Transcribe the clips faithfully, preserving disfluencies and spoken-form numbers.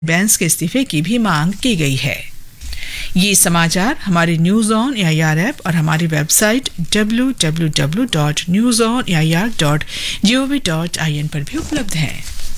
बैंस के इस्तीफे की भी मांग की गई है। ये समाचार हमारे न्यूज ऑन एआईआर ऐप और हमारी website W W W dot news on A I R dot G O V dot I N पर भी उपलब्ध हैं।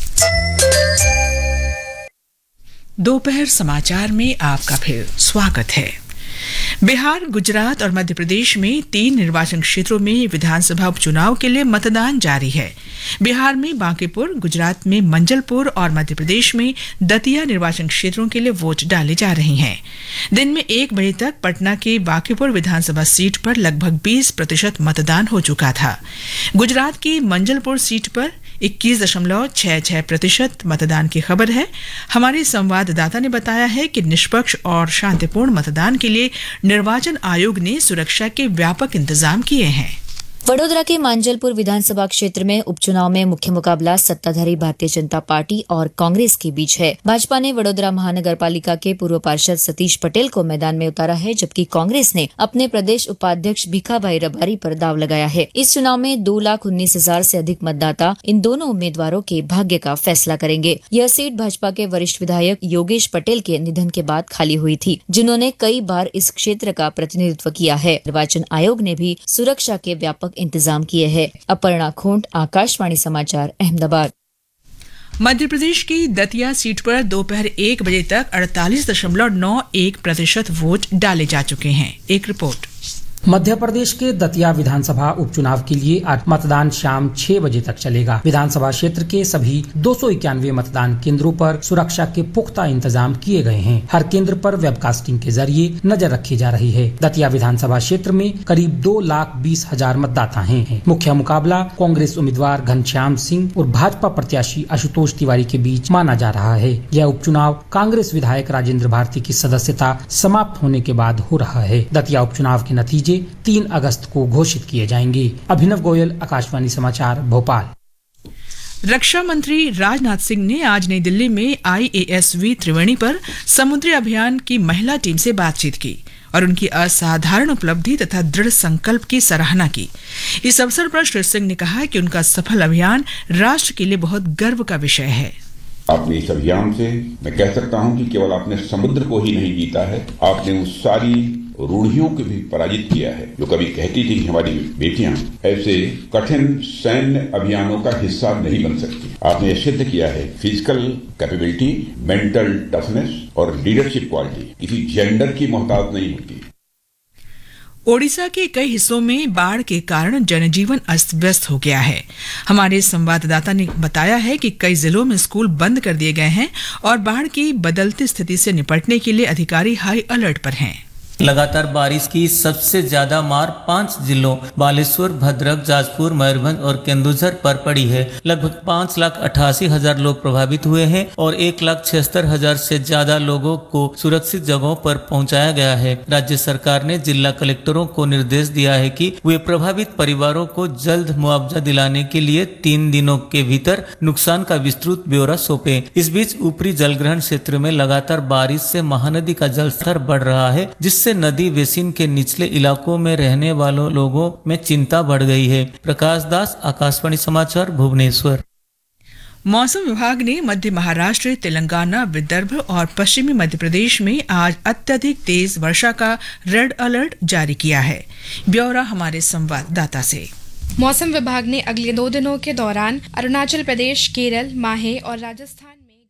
दोपहर समाचार में आपका फिर स्वागत है। बिहार, गुजरात और मध्य प्रदेश में तीन निर्वाचन क्षेत्रों में विधानसभा उपचुनाव के लिए मतदान जारी है। बिहार में बांकीपुर, गुजरात में मंजलपुर और मध्य प्रदेश में दतिया निर्वाचन क्षेत्रों के लिए वोट डाले जा रहे हैं। दिन में एक बजे तक पटना के बांकीपुर विधानसभा सीट पर लगभग बीस प्रतिशत मतदान हो चुका था। गुजरात की मंजलपुर सीट पर इक्कीस दशमलव छह छह प्रतिशत मतदान की खबर है। हमारे संवाददाता ने बताया है कि निष्पक्ष और शांतिपूर्ण मतदान के लिए निर्वाचन आयोग ने सुरक्षा के व्यापक इंतजाम किए हैं। वडोदरा के मांजलपुर विधानसभा क्षेत्र में उपचुनाव में मुख्य मुकाबला सत्ताधारी भारतीय जनता पार्टी और कांग्रेस के बीच है। भाजपा ने वडोदरा महानगर पालिका के पूर्व पार्षद सतीश पटेल को मैदान में उतारा है, जबकि कांग्रेस ने अपने प्रदेश उपाध्यक्ष भीखाभाई रबारी पर दाव लगाया है। इस चुनाव में दो लाख उन्नीस हजार से अधिक मतदाता इन दोनों उम्मीदवारों के भाग्य का फैसला करेंगे। यह सीट भाजपा के वरिष्ठ विधायक योगेश पटेल के निधन के बाद खाली हुई थी, जिन्होंने कई बार इस क्षेत्र का प्रतिनिधित्व किया है। निर्वाचन आयोग ने भी सुरक्षा के व्यापक इंतजाम किए हैं। अपर्णा खोंट, आकाशवाणी समाचार, अहमदाबाद। मध्य प्रदेश की दतिया सीट पर दोपहर एक बजे तक अड़तालीस दशमलव नौ एक प्रतिशत वोट डाले जा चुके हैं। एक रिपोर्ट। मध्य प्रदेश के दतिया विधानसभा उपचुनाव के लिए आज मतदान शाम छह बजे तक चलेगा। विधानसभा क्षेत्र के सभी दो सौ इक्यानवे मतदान केंद्रों पर सुरक्षा के पुख्ता इंतजाम किए गए हैं। हर केंद्र पर वेबकास्टिंग के जरिए नजर रखी जा रही है। दतिया विधानसभा क्षेत्र में करीब दो लाख बीस हजार मतदाता हैं। मुख्य मुकाबला कांग्रेस उम्मीदवार घनश्याम सिंह और भाजपा प्रत्याशी आशुतोष तिवारी के बीच माना जा रहा है। यह उपचुनाव कांग्रेस विधायक राजेंद्र भारती की सदस्यता समाप्त होने के बाद हो रहा है। दतिया उपचुनाव के नतीजे तीन अगस्त को घोषित किए जाएंगे। अभिनव गोयल, आकाशवाणी समाचार, भोपाल। रक्षा मंत्री राजनाथ सिंह ने आज नई दिल्ली में आई ए एस वी त्रिवेणी पर समुद्री अभियान की महिला टीम से बातचीत की और उनकी असाधारण उपलब्धि तथा दृढ़ संकल्प की सराहना की। इस अवसर पर श्री सिंह ने कहा कि उनका सफल अभियान राष्ट्र के लिए बहुत गर्व का विषय है। आपने इस अभियान से मैं कह सकता हूं कि केवल आपने समुद्र को ही नहीं जीता है, आपने उस सारी रूढ़ियों को भी पराजित किया है जो कभी कहती थी कि हमारी बेटियां ऐसे कठिन सैन्य अभियानों का हिस्सा नहीं बन सकती। आपने यह सिद्ध किया है फिजिकल कैपेबिलिटी, मेंटल टफनेस और लीडरशिप क्वालिटी किसी जेंडर की मोहताज नहीं होती। ओडिशा के कई हिस्सों में बाढ़ के कारण जनजीवन अस्त व्यस्त हो गया है। हमारे संवाददाता ने बताया है कि कई जिलों में स्कूल बंद कर दिए गए हैं और बाढ़ की बदलती स्थिति से निपटने के लिए अधिकारी हाई अलर्ट पर हैं। लगातार बारिश की सबसे ज्यादा मार पांच जिलों बालेश्वर, भद्रक, जाजपुर, मयूरभंज और केंदुझर पर पड़ी है। लगभग पाँच लाख अठासी हजार लोग प्रभावित हुए हैं और एक लाख छिहत्तर हजार से ज्यादा लोगों को सुरक्षित जगहों पर पहुंचाया गया है। राज्य सरकार ने जिला कलेक्टरों को निर्देश दिया है कि वे प्रभावित परिवारों को जल्द मुआवजा दिलाने के लिए तीन दिनों के भीतर नुकसान का विस्तृत ब्यौरा सौंपे। इस बीच ऊपरी जलग्रहण क्षेत्र में लगातार बारिश से महानदी का जलस्तर बढ़ रहा है, जिससे नदी बेसिन के निचले इलाकों में रहने वालों लोगों में चिंता बढ़ गई है। प्रकाश दास, आकाशवाणी समाचार, भुवनेश्वर। मौसम विभाग ने मध्य महाराष्ट्र, तेलंगाना, विदर्भ और पश्चिमी मध्य प्रदेश में आज अत्यधिक तेज वर्षा का रेड अलर्ट जारी किया है। ब्यौरा हमारे संवाददाता से। मौसम विभाग ने अगले दो दिनों के दौरान अरुणाचल प्रदेश, केरल, माहे और राजस्थान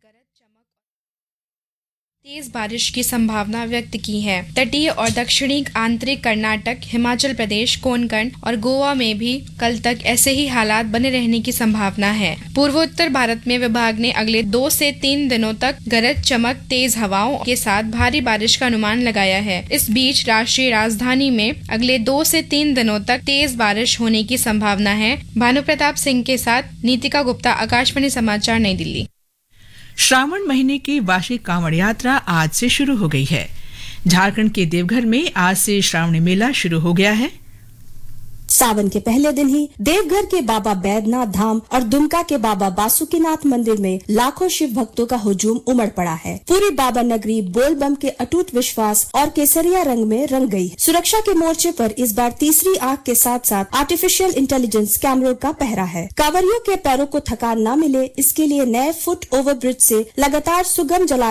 तेज बारिश की संभावना व्यक्त की है। तटीय और दक्षिणी आंतरिक कर्नाटक, हिमाचल प्रदेश, कोंकण और गोवा में भी कल तक ऐसे ही हालात बने रहने की संभावना है। पूर्वोत्तर भारत में विभाग ने अगले दो से तीन दिनों तक गरज चमक, तेज हवाओं के साथ भारी बारिश का अनुमान लगाया है। इस बीच राष्ट्रीय राजधानी में अगले दो से तीन दिनों तक तेज बारिश होने की संभावना है। भानु प्रताप सिंह के साथ नीतिका गुप्ता, आकाशवाणी समाचार, नई दिल्ली। श्रावण महीने की वार्षिक कांवड़ यात्रा आज से शुरू हो गई है। झारखंड के देवघर में आज से श्रावणी मेला शुरू हो गया है। सावन के पहले दिन ही देवघर के बाबा बैद्यनाथ धाम और दुमका के बाबा बासुकीनाथ मंदिर में लाखों शिव भक्तों का हुजूम उमड़ पड़ा है। पूरी बाबा नगरी बोल बम के अटूट विश्वास और केसरिया रंग में रंग गई। सुरक्षा के मोर्चे पर इस बार तीसरी आंख के साथ साथ आर्टिफिशियल इंटेलिजेंस कैमरों का पहरा है। कांवरियों के पैरों को थकान न मिले, इसके लिए नए फुट ओवर ब्रिज से लगातार सुगम जला